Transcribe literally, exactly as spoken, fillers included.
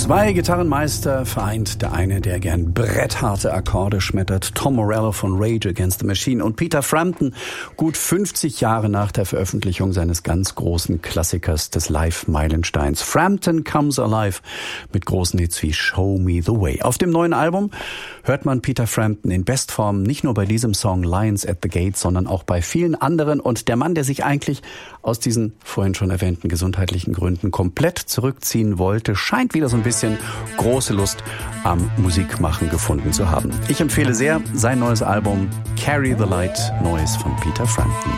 Zwei Gitarrenmeister vereint. Der eine, der gern brettharte Akkorde schmettert, Tom Morello von Rage Against the Machine, und Peter Frampton, gut fünfzig Jahre nach der Veröffentlichung seines ganz großen Klassikers des Live-Meilensteins. Frampton Comes Alive mit großen Hits wie Show Me the Way. Auf dem neuen Album hört man Peter Frampton in Bestform, nicht nur bei diesem Song Lions at the Gate, sondern auch bei vielen anderen. Und der Mann, der sich eigentlich aus diesen vorhin schon erwähnten gesundheitlichen Gründen komplett zurückziehen wollte, scheint wieder so ein bisschen große Lust am Musikmachen gefunden zu haben. Ich empfehle sehr sein neues Album Carry the Light, Neues von Peter Frampton.